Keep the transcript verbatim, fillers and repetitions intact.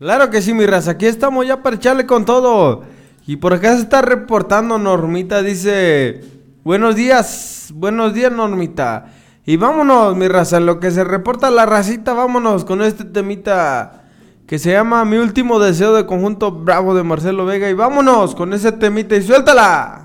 Claro que sí, mi raza, aquí estamos ya para echarle con todo. Y por acá se está reportando Normita, dice, buenos días, buenos días Normita. Y vámonos, mi raza, en lo que se reporta la racita, vámonos con este temita que se llama Mi último deseo de conjunto Bravo de Marcelo Vega. Y vámonos con ese temita y suéltala.